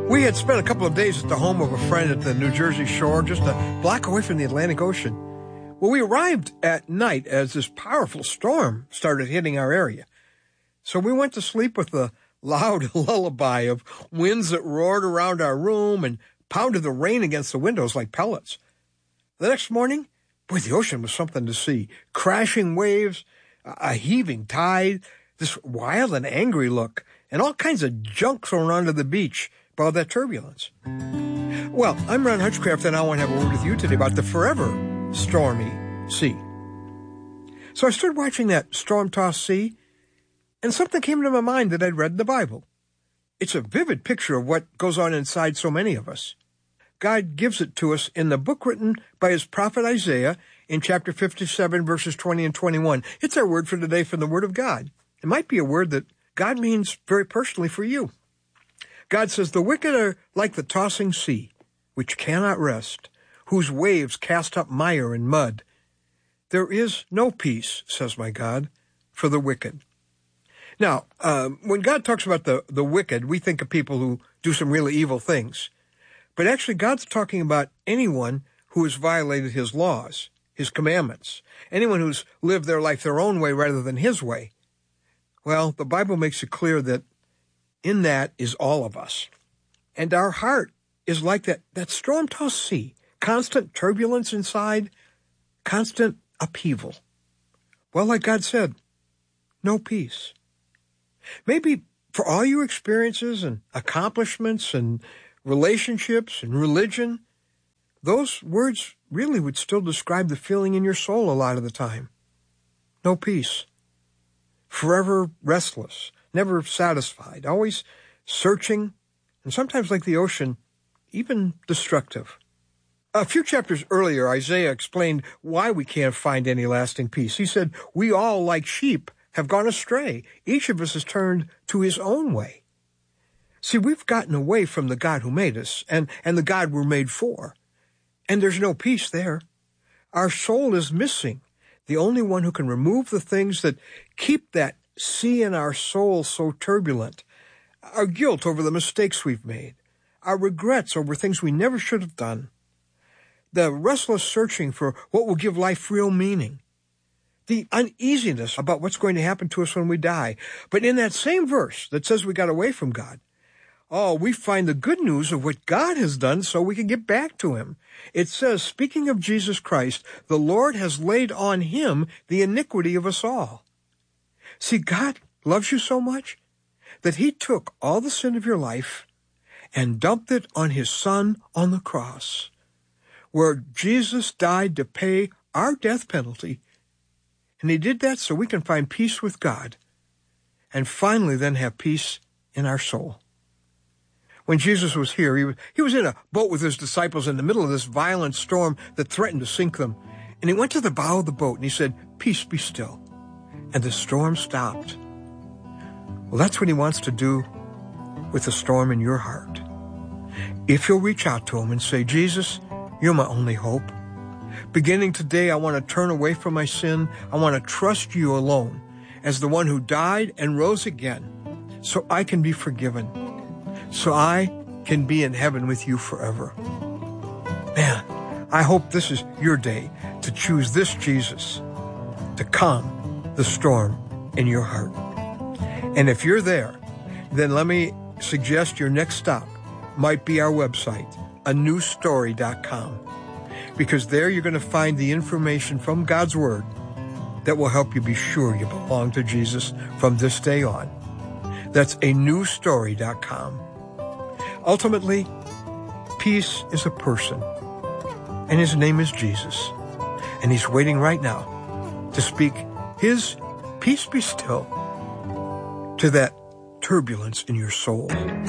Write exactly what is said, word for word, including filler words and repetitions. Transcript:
We had spent a couple of days at the home of a friend at the New Jersey shore, just a block away from the Atlantic Ocean. Well, we arrived at night as this powerful storm started hitting our area. So we went to sleep with the loud lullaby of winds that roared around our room and pounded the rain against the windows like pellets. The next morning, boy, the ocean was something to see. Crashing waves, a heaving tide, this wild and angry look, and all kinds of junk thrown onto the beach by all that turbulence. Well, I'm Ron Hutchcraft, and I want to have a word with you today about the forever stormy sea. So I started watching that storm-tossed sea, and something came to my mind that I'd read in the Bible. It's a vivid picture of what goes on inside so many of us. God gives it to us in the book written by his prophet Isaiah in chapter fifty-seven, verses twenty and twenty-one. It's our word for today from the Word of God. It might be a word that God means very personally for you. God says, "The wicked are like the tossing sea, which cannot rest, whose waves cast up mire and mud. There is no peace, says my God, for the wicked." Now, um, when God talks about the, the wicked, we think of people who do some really evil things. But actually, God's talking about anyone who has violated his laws, his commandments, anyone who's lived their life their own way rather than his way. Well, the Bible makes it clear that in that is all of us. And our heart is like that, that storm-tossed sea, constant turbulence inside, constant upheaval. Well, like God said, no peace. Maybe for all your experiences and accomplishments and relationships and religion, those words really would still describe the feeling in your soul a lot of the time. No peace. Forever restless, never satisfied, always searching, and sometimes like the ocean, even destructive. A few chapters earlier, Isaiah explained why we can't find any lasting peace. He said, "We all, like sheep, have gone astray. Each of us has turned to his own way." See, we've gotten away from the God who made us and, and the God we're made for. And there's no peace there. Our soul is missing the only one who can remove the things that keep that sea in our soul so turbulent. Our guilt over the mistakes we've made. Our regrets over things we never should have done. The restless searching for what will give life real meaning. The uneasiness about what's going to happen to us when we die. But in that same verse that says we got away from God, oh, we find the good news of what God has done so we can get back to him. It says, speaking of Jesus Christ, the Lord has laid on him the iniquity of us all. See, God loves you so much that he took all the sin of your life and dumped it on his Son on the cross, where Jesus died to pay our death penalty. And he did that so we can find peace with God and finally then have peace in our soul. When Jesus was here, he was, he was in a boat with his disciples in the middle of this violent storm that threatened to sink them. And he went to the bow of the boat and he said, "Peace, be still." And the storm stopped. Well, that's what he wants to do with the storm in your heart. If you'll reach out to him and say, "Jesus, you're my only hope. Beginning today, I want to turn away from my sin. I want to trust you alone as the one who died and rose again so I can be forgiven, so I can be in heaven with you forever." Man, I hope this is your day to choose this Jesus to calm the storm in your heart. And if you're there, then let me suggest your next stop might be our website, a new story dot com, because there you're going to find the information from God's Word that will help you be sure you belong to Jesus from this day on. That's a new story dot com. Ultimately, peace is a person, and his name is Jesus. And he's waiting right now to speak his peace be still to that turbulence in your soul.